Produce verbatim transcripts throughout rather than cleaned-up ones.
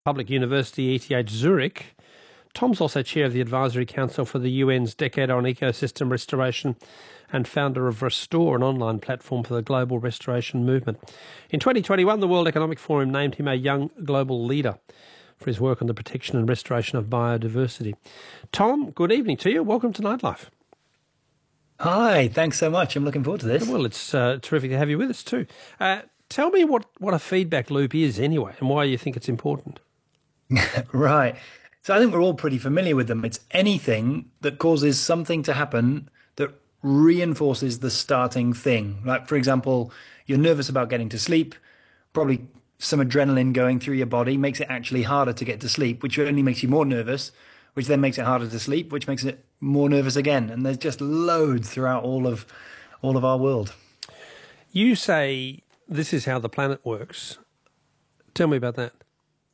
Public University, E T H Zurich. Tom's also chair of the Advisory Council for the U N's Decade on Ecosystem Restoration and founder of Restore, an online platform for the global restoration movement. In twenty twenty-one, the World Economic Forum named him a young global leader for his work on the protection and restoration of biodiversity. Tom, good evening to you. Welcome to Nightlife. Hi, thanks so much. I'm looking forward to this. Well, it's uh, terrific to have you with us too. Uh, tell me what, what a feedback loop is anyway and why you think it's important. Right. So I think we're all pretty familiar with them. It's anything that causes something to happen that reinforces the starting thing. Like, for example, you're nervous about getting to sleep, probably some adrenaline going through your body makes it actually harder to get to sleep, which only makes you more nervous, which then makes it harder to sleep, which makes it more nervous again. And there's just loads throughout all of all of our world. You say this is how the planet works. Tell me about that.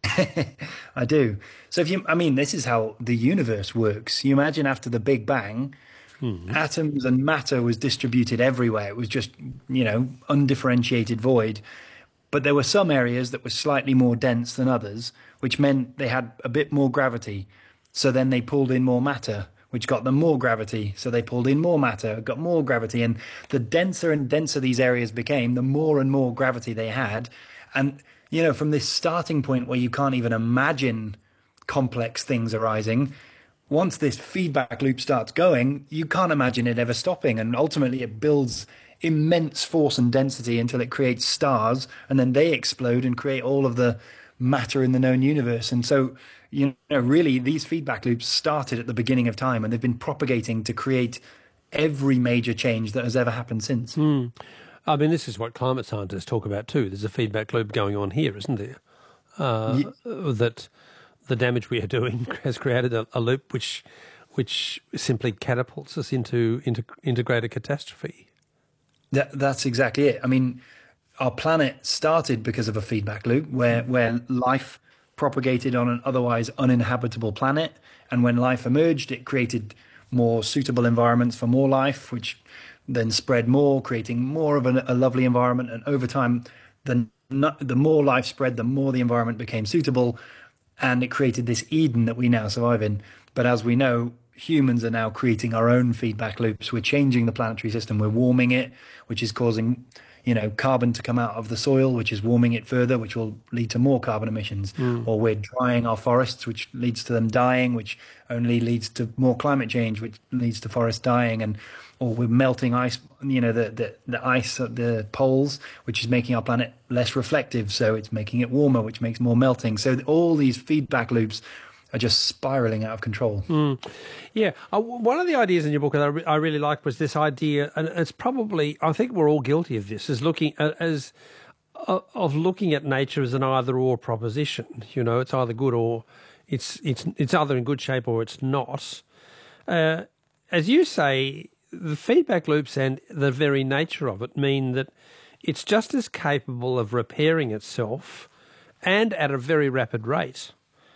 I do. So if you, I mean, this is how the universe works. You imagine after the Big Bang, hmm. atoms and matter was distributed everywhere. It was just, you know, undifferentiated void. But there were some areas that were slightly more dense than others, which meant they had a bit more gravity. So then they pulled in more matter, which got them more gravity. So they pulled in more matter, got more gravity. And the denser and denser these areas became, the more and more gravity they had. And you know, from this starting point where you can't even imagine complex things arising, once this feedback loop starts going, you can't imagine it ever stopping. And ultimately it builds immense force and density until it creates stars, and then they explode and create all of the matter in the known universe. And so, you know, really these feedback loops started at the beginning of time, and they've been propagating to create every major change that has ever happened since. Mm. I mean, this is what climate scientists talk about too. There's a feedback loop going on here, isn't there? Uh, yeah. That the damage we are doing has created a, a loop which, which simply catapults us into into into greater catastrophe. That, that's exactly it. I mean, our planet started because of a feedback loop where where life propagated on an otherwise uninhabitable planet, and when life emerged, it created more suitable environments for more life, which then spread more, creating more of a, a lovely environment. And over time, the, the more life spread, the more the environment became suitable. And it created this Eden that we now survive in. But as we know, humans are now creating our own feedback loops. We're changing the planetary system. We're warming it, which is causing, you know, carbon to come out of the soil, which is warming it further, which will lead to more carbon emissions. Mm. Or we're drying our forests, which leads to them dying, which only leads to more climate change, which leads to forests dying. And or we're melting ice, you know, the, the, the ice at the poles, which is making our planet less reflective. So it's making it warmer, which makes more melting. So all these feedback loops are just spiraling out of control. Mm. Yeah. Uh, one of the ideas in your book that I, re I really liked was this idea, and it's probably, I think we're all guilty of this, is looking at, as uh, of looking at nature as an either or proposition. You know, it's either good or it's, it's, it's either in good shape or it's not. Uh, as you say, the feedback loops and the very nature of it mean that it's just as capable of repairing itself and at a very rapid rate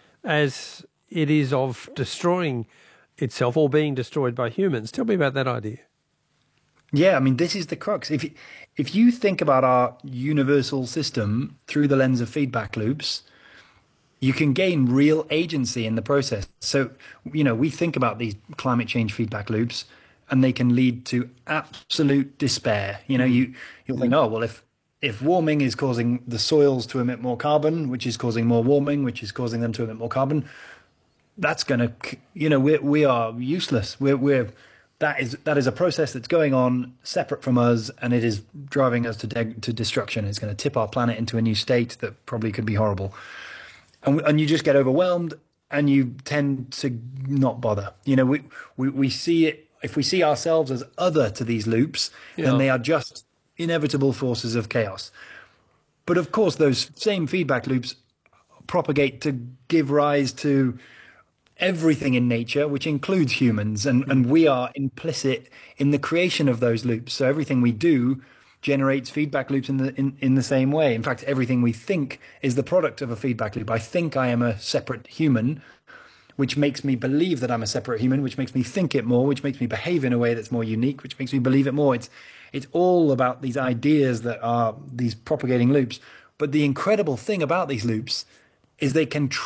as it is of destroying itself or being destroyed by humans. Tell me about that idea. Yeah, I mean, this is the crux. If you, if you think about our universal system through the lens of feedback loops, you can gain real agency in the process. So, you know, we think about these climate change feedback loops, and they can lead to absolute despair. You know, you, you'll think, oh, well, if, if warming is causing the soils to emit more carbon, which is causing more warming, which is causing them to emit more carbon, that's going to, you know, we we are useless. We're, we're, that is, that is a process that's going on separate from us, and it is driving us to, de to destruction. It's going to tip our planet into a new state that probably could be horrible. And, and you just get overwhelmed, and you tend to not bother. You know, we, we, we see it, if we see ourselves as other to these loops, yeah. then they are just inevitable forces of chaos. But of course, those same feedback loops propagate to give rise to everything in nature, which includes humans, and, and we are implicit in the creation of those loops. So everything we do generates feedback loops in the in, in the same way. In fact, everything we think is the product of a feedback loop. I think I am a separate human, which makes me believe that I'm a separate human, which makes me think it more, which makes me behave in a way that's more unique, which makes me believe it more. It's, it's all about these ideas that are these propagating loops. But the incredible thing about these loops is they can